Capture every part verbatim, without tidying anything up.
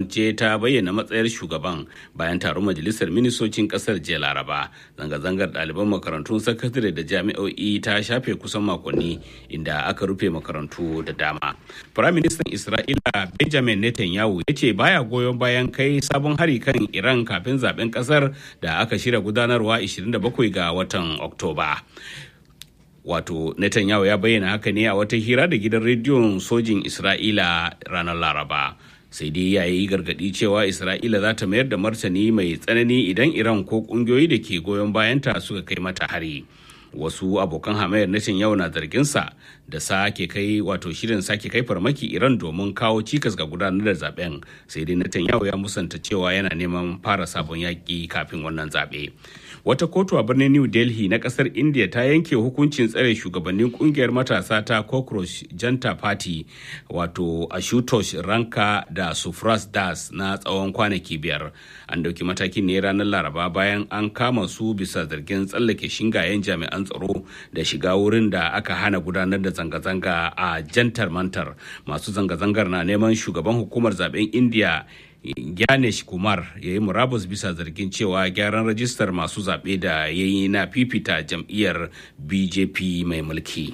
ce ta bayyana matsayar shugaban bayan taron majalisar ministocin kasar jiya Laraba. Zanga-zangar ɗaliban makarantun sakandare da jami'o'i ta shafe kusan makonni inda aka rufe makarantu da dama. Firaministan Isra'ila Benjamin Netanyahu ya ce baya goyon bayan kai sabon hari kan Iran kafin zaben kasar da aka shirya gudanarwa ashirin da bakwai ga watan Oktoba. Wato Netanyahu ya bayyana haka ne a wata hira da gidan rediyon sojin Isra'ila ranar Laraba. Sai dai ya yi gargaɗi cewa Isra'ila za ta mayar da martani mai tsanani idan Iran ko ƙungiyoyi da ke goyon bayanta suka kai mata hari. Wasu abokan hamayar Netanyahu na zarginsa da sake kai wato shirin sake kai farmaki Iran domin kawo cikas ga gudanar da zaben. Sai dai Netanyahu ya musanta cewa yana neman fara sabon yaƙi kafin wannan zaɓe. Wata kotu a birnin New Delhi na kasar India ta yanke hukuncin tsare shugabannin kungiyar matasa ta Cockroach Janta Party wato Ashutosh Ranka da Sufras Das na tsawon kwanaki biyar. An dauki matakin ne ranar Laraba bayan an kama su bisa zargin tsallake shingayen jami'an tsaro da shiga wurin da aka hana gudanar da zanga-zanga a Jantar Mantar. Masu zanga-zangar na neman shugaban hukumar zaben India Ganesh Kumar ya yi murabus bisa zargin cewa gyaran rajistar masu zaɓe da ya yi na fifita jam'iyyar B J P mai mulki.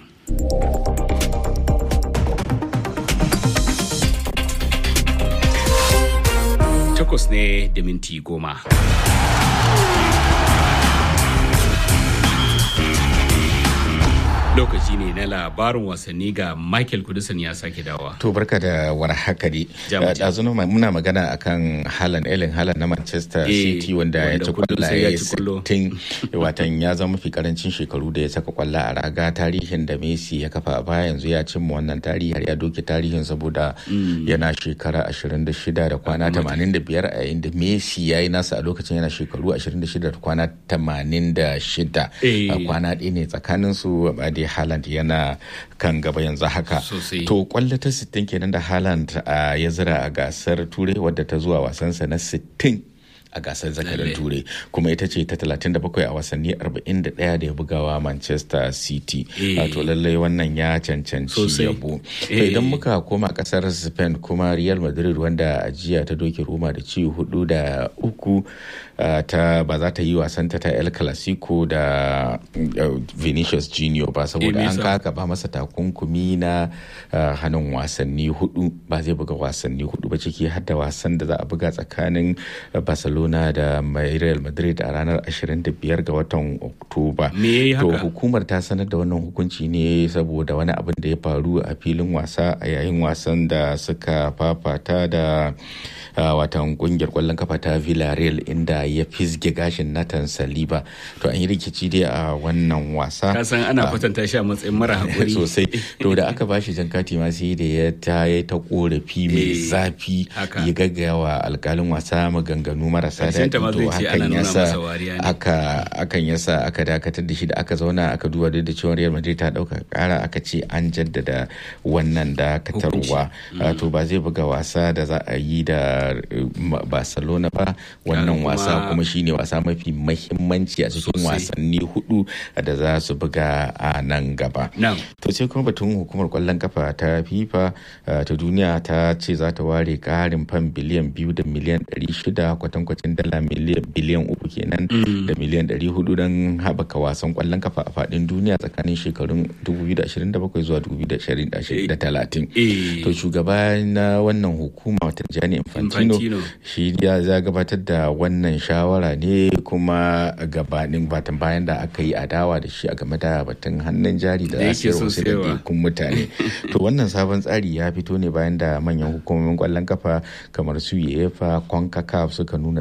Takwas ne da minti goma. Lokaci ne na labarin wasanni ga Michael Kudusan ya sake dawa. To barka da warhaka dai. Ɗazu muna magana akan Haaland, Erling Haaland na Manchester City wanda ya ci kwallaye sittin watan ya zama mafi karancin shekaru da ya saka kwallo a raga. Tarihin da Messi ya kafa a baya yanzu ya cimma wannan tarihi har ya doke tarihin saboda yana shekara ashirin da shida da kwana tamanin da biyar a yayin da Messi ya yi nasa a lokacin yana shekaru ashirin da shida da kwana tamanin da shida. A kwana ɗaya ne tsakaninsu ba dai Haaland yana kan gaba yanzu haka. To kwallo ta sittin kenan da Haaland ya zira a gasar Turai wadda ta zuwa wasansa na sittin a gasar zakarin Turai, kuma ita ce ta talatin da bakwai a wasanni arba'in da ɗaya da ya bugawa Manchester City. To lallai wannan ya cancanci yabo. To idan muka koma kasar Spain kuma Real Madrid wanda a jiya ta doke Roma da ci hudu da uku ta ba za ta yi wasanta ta El Clasico da Vinicius Junior ba saboda an kaka ba masa takunkumi na hannun wasanni hudu, ba zai buga wasanni hudu ba ciki har da wasan da za a buga tsakanin Barcelona da Real Madrid a ranar ashirin da biyar ga watan Oktoba. To hukumar ta sanar da wannan hukunci ne saboda wani abin da ya faru a filin wasa a yayin wasan da suka fafata da watan kungiyar kwallon kafa ta Villarreal inda ya fisge gashin Nathan Saliba. To an yi rikici dai a wannan wasa. Ka san ana kwatanta shi a matsayin mara hakuri sosai. To da aka bashi jan kati ma sai da ya ta ta korafi mai zafi ya gaggawa alkalin wasa maganganu marasa daɗi. To hakan yasa aka akan yasa aka dakatar da shi da aka zauna aka duba da cewa Real Madrid ta dauka kara aka ce an jaddada wannan dakatarwa. To ba zai buga wasa da za a yi da Barcelona ba. Wannan wasa kuma shine wasa mafi mahimmanci a cikin wasanni hudu da za su buga a nan gaba. To sai kuma batun hukumar kwallon kafa ta FIFA ta duniya ta ce za ta ware karin fan biliyan biyu da miliyan ɗari shida kwatankwacin dala miliyan biliyan uku kenan da miliyan ɗari hudu don haɓaka wasan kwallon kafa a faɗin duniya tsakanin shekarun dubu biyu da ashirin da bakwai zuwa dubu biyu da ashirin da talatin. To shugaba na wannan hukuma wata Gianni Infantino shi ya gabatar da wannan shawara ne kuma gabanin batan bayan da aka yi adawa da shi a game da batun hannun jari da ake wasu da dukkan mutane. To wannan sabon tsari ya fito ne bayan da manyan hukumomin kwallon kafa kamar su UEFA, CONCACAF suka nuna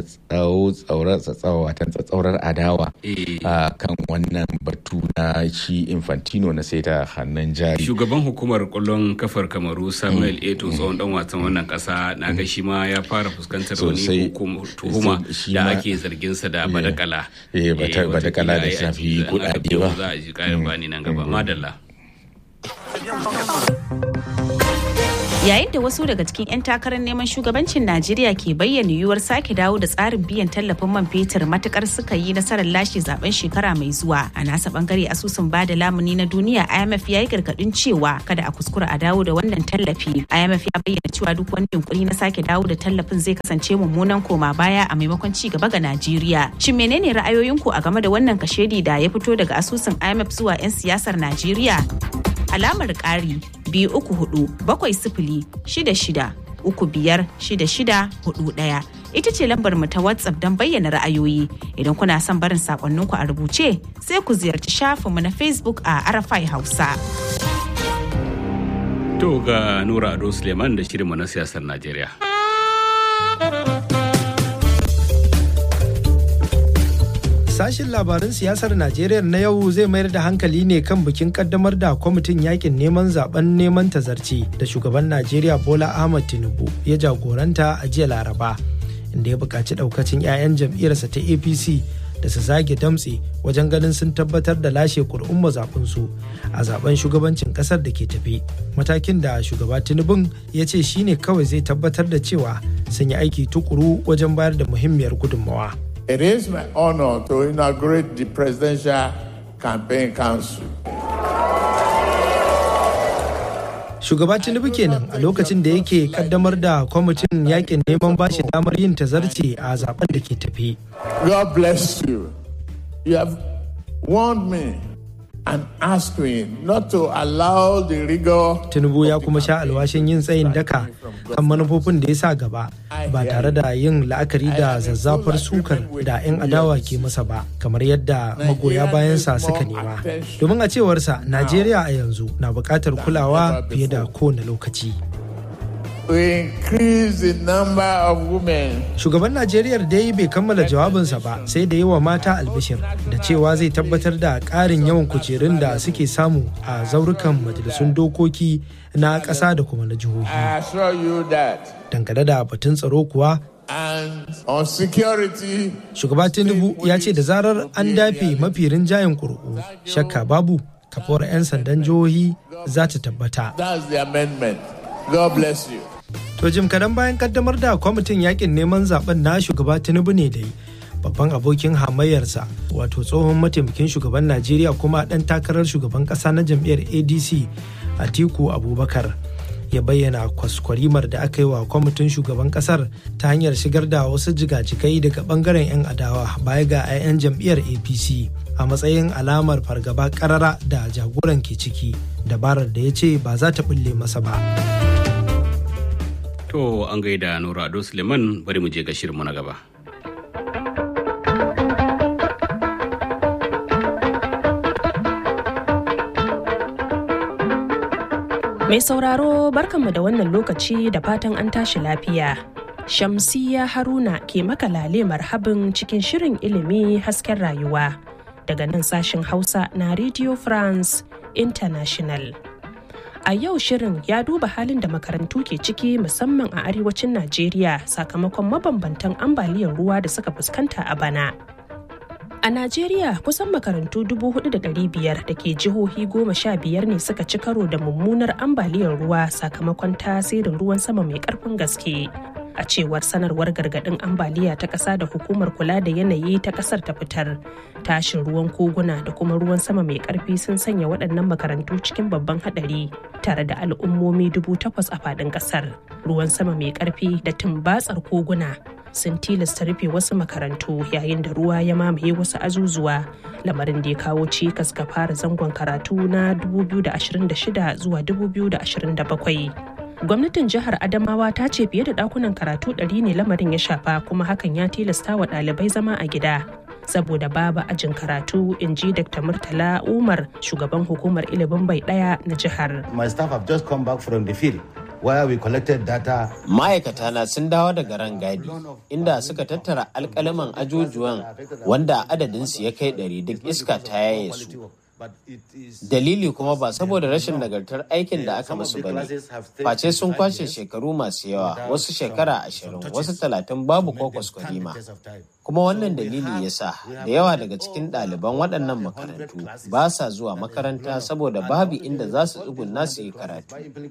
tsaurar adawa a kan wannan batu na shi Infantino na sai da hannun jari. Shugaban hukumar kwallon kafar Kamaru Samuel Eto'o tsohon dan wasan wannan kasa na ga shi ma ya fara fuskantar wani tuhuma da ake zarginsa da badakala. Eh badakala da shafi kudade ba. Za a ji kayan bani nan gaba. Madalla. Yayin da wasu daga cikin 'yan takarar neman shugabancin Najeriya ke bayyana yiwuwar sake dawo da tsarin biyan tallafin man fetur matukar suka yi nasarar lashe zaben shekara mai zuwa. A nasa bangare asusun bada lamuni na duniya I M F ya yi gargadin cewa kada a kuskura a dawo da wannan tallafi. I M F ya bayyana cewa duk wani yunkuri na sake dawo da tallafin zai kasance mummunan koma baya a maimakon ci gaba ga Najeriya. Shin menene ra'ayoyinku a game da wannan kashedi da ya fito daga asusun I M F zuwa 'yan siyasar Najeriya? Alamar ƙari biyu uku hudu bakwai sifili shida shida uku biyar shida shida hudu ɗaya ita ce lambar mu ta WhatsApp don bayyana ra'ayoyi. Idan kuna son barin sakonninku a rubuce sai ku ziyarci shafinmu na Facebook a Arafai Hausa. To ga Nura Ado Suleiman da shirinmu na siyasar Najeriya. Sashin labaran siyasar Najeriya na yau zai mayar da hankali ne kan bikin kaddamar da kwamitin yakin neman zaben neman tazarci da shugaban Najeriya Bola Ahmed Tinubu ya jagoranta a jiya Laraba, inda ya buƙaci ɗaukacin 'ya'yan jam'iyyarsa ta A P C da su zage damtse wajen ganin sun tabbatar da lashe kur'un mazaɓinsu a zaben shugabancin ƙasar da ke tafi. Matakin da shugaba Tinubun ya ce shine kawai zai tabbatar da cewa sun yi aiki tukuru wajen bayar da muhimmiyar gudunmawa. It is my honor to inaugurate the Presidential Campaign Council. Shugaba Tinubu kenan a lokacin da yake kaddamar da kwamitin yakin neman bashi damar yin tazarci a zaben da ke tafi. God bless you. You have warned me and asked me not to allow the rigor. Tinubu ya kuma sha alwashin yin tsayin daka kan manufofin da ya sa gaba ba tare da yin la'akari da zazzafar sukar da 'yan adawa ke masa ba, kamar yadda magoya bayansa suka nema. Domin a cewarsa Najeriya a yanzu na buƙatar kulawa fiye da kowane lokaci. Shugaban Najeriya dai bai kammala jawabinsa ba sai da yi wa mata albishir da cewa zai tabbatar da ƙarin yawan kujerun da suke samu a zaurukan majalisun dokoki na ƙasa da kuma na jihohi. Dangane da batun tsaro kuwa, Shugaba Tinubu ya ce da zarar an dafe mafi rinjayen ƙuri'u, shakka babu kafuwar 'yan sandan jihohi za ta tabbata. God bless you. To jim kadan bayan kaddamar da kwamitin yakin neman zaben na shugaba Tinubu ne dai babban abokin hamayyarsa wato tsohon mataimakin shugaban Najeriya kuma dan takarar shugaban kasa na jam'iyyar A D C Atiku Abubakar ya bayyana kwaskwarimar da aka yi wa kwamitin shugaban kasar ta hanyar shigar da wasu jigajigai daga bangaren 'yan adawa baya ga 'ya'yan jam'iyyar A P C a matsayin alamar fargaba karara da jagoran ke ciki, dabarar da ya ce ba za ta bulle masa ba. To an gaida Nura Ado Suleiman, bari mu je ga shirinmu na gaba. Mai sauraro barkanmu da wannan lokaci da fatan an tashi lafiya. Shamsiyya Haruna ke maka lale marhabin cikin shirin ilimi hasken rayuwa daga nan sashen Hausa na Radio France International. A yau shirin ya duba halin da makarantu ke ciki musamman a arewacin Najeriya sakamakon mabambantan ambaliyar ruwa da suka fuskanta a bana. A Najeriya kusan makarantu dubu hudu da ɗari biyar da ke jihohi goma sha biyar ne suka ci karo da mummunar ambaliyar ruwa sakamakon tasirin ruwan sama mai ƙarfin gaske. A cewar sanarwar gargaɗin ambaliya ta ƙasa da hukumar kula da yanayi ta ƙasar ta fitar, tashin ruwan koguna da kuma ruwan sama mai ƙarfi sun sanya waɗannan makarantu cikin babban haɗari tare da al'ummomi dubu takwas a faɗin ƙasar. Ruwan sama mai ƙarfi da tumbatsar koguna sun tilasta rufe wasu makarantu yayin da ruwa ya mamaye wasu azuzuwa, lamarin da ya kawo cikas ga fara zangon karatu na dubu biyu da ashirin da shida zuwa dubu biyu da ashirin da bakwai. Gwamnatin jihar Adamawa ta ce fiye da ɗakunan karatu ɗari ne lamarin ya shafa, kuma hakan ya tilasta wa ɗalibai zama a gida saboda babu ajin karatu, in ji Doctor Murtala Umar, shugaban hukumar ilimin bai ɗaya na jihar. My staff have just come back from the field where we collected data. Ma'aikata na sun dawo daga rangadi inda suka tattara alƙalaman ajujuwan wanda adadinsu ya kai ɗari, duk iska ta yaye su. Dalili kuma ba saboda rashin nagartar aikin da aka musu bane. Face sun kwashe shekaru masu yawa, wasu shekara ashirin, wasu talatin babu ko kwaskwarima. Kuma wannan dalili yasa da yawa daga cikin ɗaliban waɗannan makarantu ba sa zuwa makaranta saboda babu inda za su tsuguna su yi karatu.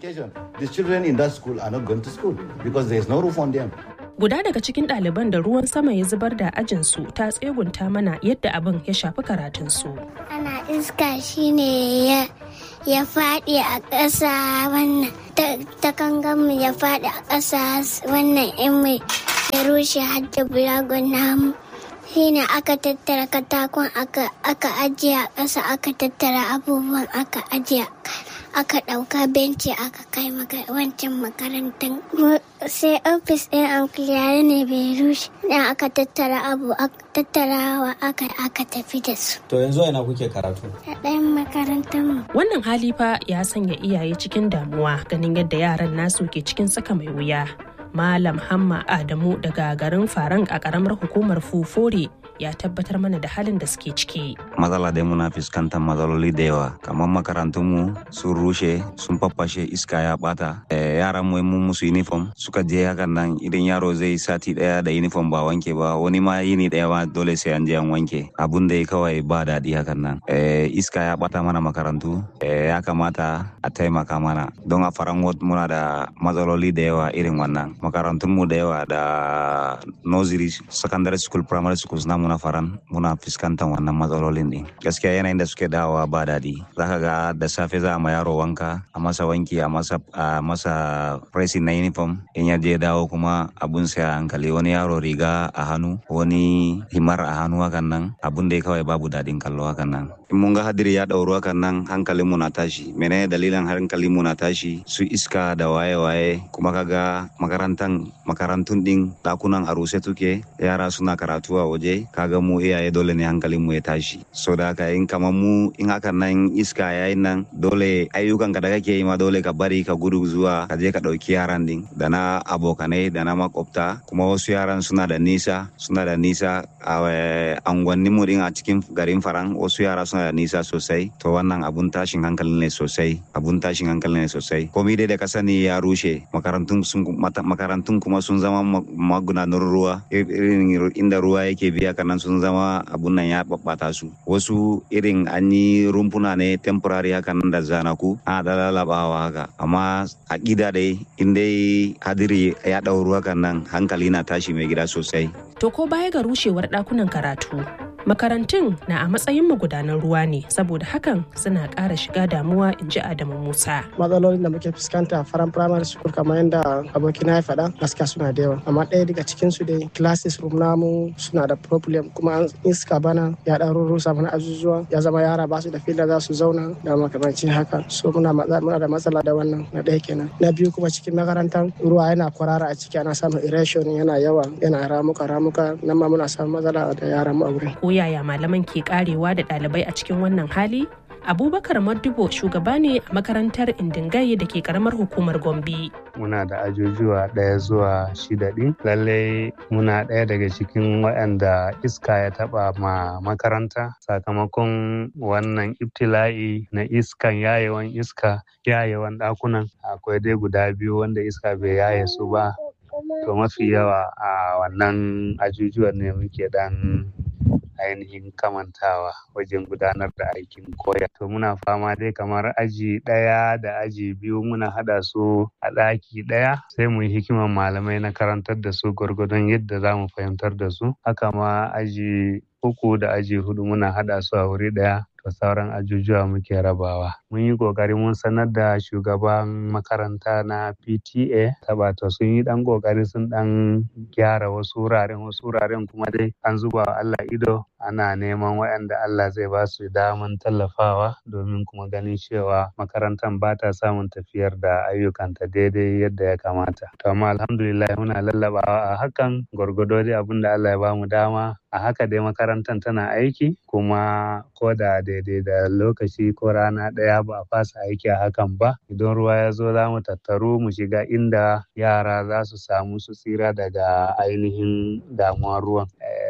Guda daga cikin ɗaliban da ruwan sama ya zubar da ajinsu ta tsegunta mana yadda abin ya shafi karatunsu. Ana iska shine ya ya faɗi a ƙasa wannan ta kanganmu ya faɗi a ƙasa wannan in mai ya rushe hadda bulagon namu. Shine aka tattara katakon aka aka ajiye a ƙasa aka tattara abubuwan aka ajiye aka ɗauka benci aka kai wancan makarantar sai ofis ɗin ankiliyar ne bai rushe dan aka tattara abu aka tattarawa aka aka tafi da su. To yanzu ina kuke karatu? A ɗayan makarantar mu. Wannan hali fa ya sanya iyaye cikin damuwa ganin yadda yaran nasu ke cikin tsaka mai wuya. Malam Hamma Adamu daga garin Farang a ƙaramar hukumar Fufore ya tabbatar mana da halin da suke ciki. Matsala dai muna fuskantar matsaloli da yawa, kamar makarantunmu sun rushe, sun faffashe, iska ya bata. E, yaran mu mun musu uniform suka je hakan nan idan yaro zai sati daya da uniform ba wanke ba, wani ma yini daya ba dole sai an je an wanke. Abun da kawai ba daɗi hakan nan. E, iska ya bata mana makarantu, e, ya kamata a taimaka mana. Don a Farang muna da matsaloli da yawa irin wannan. Makarantunmu da yawa da nursery, secondary school, primary school na muna Faran muna fuskantar wannan matsalolin ne. Gaskiya yanayin da suke dawowa ba daɗi. Zaka ga da safe za a ma yaro wanka, a masa wanki, a masa a masa pressing na uniform. In ya je dawo kuma abun sai a hankali. Wani yaro riga a hannu, wani himar a hannu hakan nan. Abun da kawai babu daɗin kallo hakan nan. In mun ga hadiri ya ɗauru hakan nan hankalin mu na tashi. Menene dalilin hankalin mu na tashi? Su iska da waye-waye kuma kaga makarantan makarantun din dakunan a rushe tuke, yara suna karatu a waje. Kaga mu iyaye dole ne hankalin mu ya tashi. So da haka in kamar mu in hakan nan iska yayin nan dole ayyukan ka da kake yi ma dole ka bari ka gudu zuwa ka je ka ɗauki yaran din da na abokanai da na makwabta. Kuma wasu yaran suna da nisa suna da nisa a angwannin mu din a cikin garin Farang, wasu yara suna da nisa sosai. To wannan abun tashin hankali ne sosai, abun tashin hankali ne sosai. Komai dai da ka sani ya rushe, makarantun sun makarantun kuma sun zama magudanar ruwa, irin inda ruwa yake biya kanan sun zama abun nan ya babbata su. Wasu irin an yi rumfuna ne temporary haka nan da zanaku a da lalabawa haka, amma a gida dai in dai hadiri ya ɗauru hakan nan hankali na tashi mai gida sosai. To ko baya ga rushewar ɗakunan karatu, makarantun na a matsayin magudanan ruwa ne, saboda hakan suna ƙara shiga damuwa, in ji Adamu Musa. Matsalolin da muke fuskanta a Farang primary school kamar yadda abokina ya faɗa gaskiya suna da yawa, amma ɗaya daga cikin su dai classes room namu suna da problem, kuma iska bana ya ɗan rusa mana azuzuwa, ya zama yara ba su da fila za su zauna da makamancin haka. So muna muna da matsala da wannan, na ɗaya kenan. Na biyu kuma cikin makarantar ruwa yana kwarara a ciki, ana samun erosion yana yawa, yana ramuka ramuka, nan ma muna samun matsala da yaran mu a wurin. Ko yaya malaman ke karewa da ɗalibai a cikin wannan hali? Abubakar Modibo shugaba ne a makarantar Indingaye da ke karamar hukumar Gombe. Muna da ajujuwa ɗaya zuwa shida ɗin. Lallai muna ɗaya daga cikin waɗanda iska ya taɓa ma makaranta sakamakon wannan ibtila'i na iskan yayewan iska yayewan ɗakunan. Akwai dai guda biyu wanda iska bai yaye su ba. To mafi yawa a wannan ajujuwan ne muke ɗan ainihin kamantawa wajen gudanar da aikin koya. To muna fama dai kamar aji ɗaya da aji biyu muna haɗa su a ɗaki ɗaya, sai mu yi hikiman malamai na karantar da su gwargwadon yadda za mu fahimtar da su. Haka ma aji uku da aji hudu muna haɗa su a wuri ɗaya. To sauran ajujuwa muke rabawa. Mun yi ƙoƙari mun sanar da shugaban makaranta na P T A, tabbata sun yi ɗan ƙoƙari sun ɗan gyara wasu wuraren, wasu wuraren kuma dai an zuba wa Allah ido, ana neman waɗanda Allah zai ba su daman tallafawa domin kuma ganin cewa makarantar ba ta samun tafiyar da ayyukanta daidai yadda ya kamata. To amma alhamdulillah muna lallabawa a hakan gwargwado dai abin da Allah ya ba mu dama. A haka dai makarantar tana aiki, kuma ko da daidai da lokaci ko rana ɗaya ba a fasa aiki a hakan ba. Idan ruwa ya zo za mu tattaru mu shiga inda yara za su samu su tsira daga ainihin damuwar ruwan.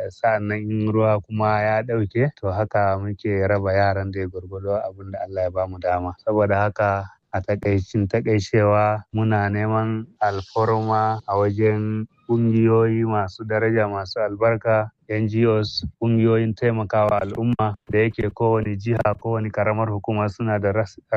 sa'an nan in ruwa kuma ya ɗauke to haka muke raba yaran da ya gwargwado abin da Allah ya bamu dama. Saboda haka a takaicin takaicewa muna neman alfarma a wajen ƙungiyoyi masu daraja masu albarka N G Os, ƙungiyoyin taimakawa al'umma da yake kowane jiha kowane karamar hukuma suna da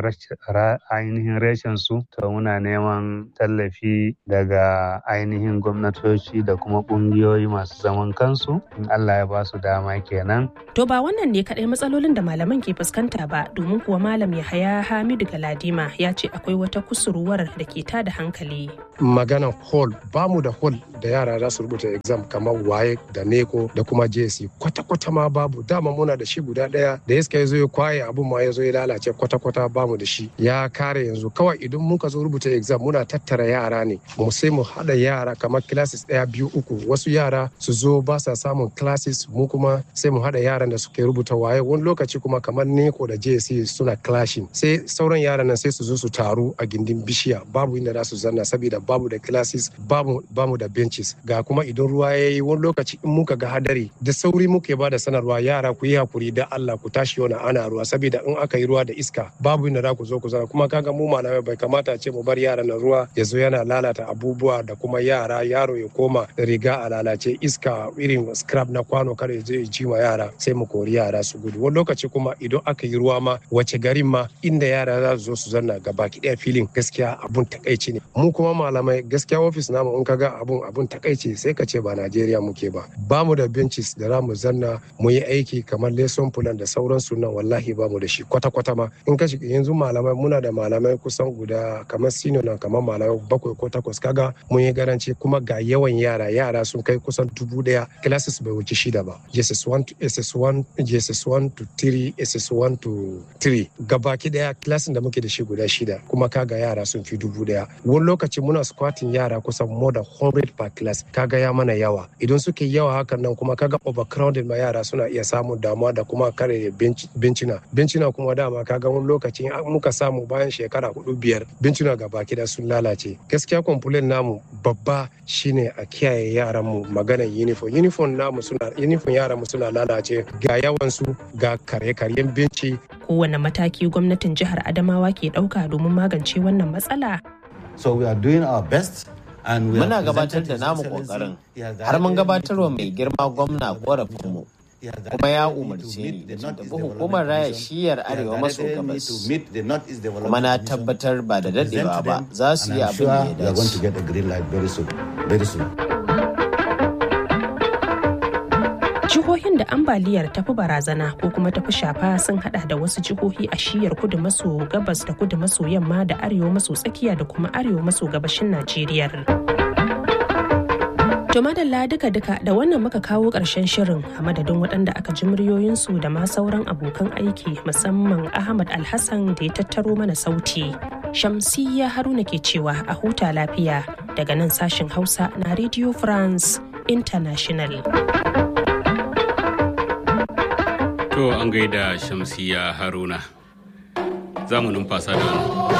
ainihin reshen su, to muna neman tallafi daga ainihin gwamnatoci da kuma ƙungiyoyi masu zaman kansu in Allah ya ba su dama kenan. To ba wannan ne kaɗai matsalolin da malaman ke fuskanta ba, domin kuwa Malam Yahaya Hamidu Galadima ya ce akwai wata kusurwar da ke tada hankali. Maganan hall, ba mu da hall da yara za su rubuta exam kamar waye da neko da kuma J S C kwata-kwata ma babu. Dama muna da shi guda ɗaya da iska ya zo ya kwaye abun ma ya zo ya lalace kwata-kwata bamu da shi ya kare yanzu. Kawai idan muka zo rubuta exam muna tattara yara ne mu sai mu haɗa yara kamar classes ɗaya biyu uku, wasu yara su zo ba sa samun classes mu kuma sai mu haɗa yaran da suke rubuta waye, wani lokaci kuma kamar neko da J S C suna clashing, sai sauran yaran nan sai su zo su taru a gindin bishiya, babu inda za su zanna saboda babu da classes, babu bamu da benches. Ga kuma idan ruwa ya yi wani lokaci in muka ga hadari da sauri muke ba da sanarwa, yara ku yi hakuri da Allah ku tashi yana ana ruwa, saboda in aka yi ruwa da iska babu inda za ku zo ku zana. Kuma kaga mu malamai bai kamata ce mu bar yaran nan ruwa ya zo yana lalata abubuwa da kuma yara yaro ya koma riga a lalace, iska irin scrap na kwano kar ya je ji ma yara, sai mu kori yara su gudu. Wani lokaci kuma idan aka yi ruwa ma wace garin ma inda yara za su zo su zanna gabaki ɗaya filin, gaskiya abun takaici ne. Mu kuma malamai gaskiya ofis namu in kaga abun abun takaici sai ka ce ba Najeriya muke ba. Ba mu da benches da za mu zanna mu yi aiki kamar lesson plan da sauransu nan, wallahi ba mu da shi kwata-kwata ma. In ka shiga yanzu malamai muna da malamai kusan guda kamar senior nan kamar malamai bakwai ko takwas, kaga mun yi garanci kuma ga yawan yara yara sun kai kusan dubu daya, classes bai wuce shida ba, J S S one to S S one, J S S one to three, S S one to three, gabaki daya classes da muke da shi guda shida, kuma kaga yara sun fi dubu daya. Wani lokaci muna squatting yara kusan more than one hundred per class, kaga ya mana yawa. Idan suke yawa hakan nan kuma kaga overcrowded ma yara suna iya samun damuwa da kuma kare bencina bencina kuma dama kaga wani lokaci muka samu bayan shekara hudu biyar bencina ga baki da sun lalace. Gaskiya complaint namu babba shine a kiyaye yaran mu maganar uniform uniform namu suna uniform yaran mu suna lalace, ga yawan su ga kare-karyen benci. Kowane mataki gwamnatin jihar Adamawa ke dauka domin magance wannan matsala? So we are doing our best. Muna gabatar da namu kokarin har mun gabatarwa mai girma gwamna korafinmu, kuma ya umarce ni da tafi hukumar raya shiyar arewa maso gabas, kuma na tabbatar ba da dadewa ba za su yi abin da ya dace. Jihohin da ambaliyar tafi barazana ko kuma tafi shafa sun hada da wasu jihohi a shiyar kudu maso gabas da kudu maso yamma da arewa maso tsakiya da kuma arewa maso gabashin Najeriya. To madalla duka-duka da wannan muka kawo ƙarshen shirin, a madadin waɗanda aka ji muryoyinsu da ma sauran abokan aiki, musamman Ahmad Alhassan da ya tattaro mana sauti. Shamsiyya Haruna ke cewa a huta lafiya daga nan sashen Hausa na Radio France International. To an gaida Shamsiyya Haruna. Za mu numfasa da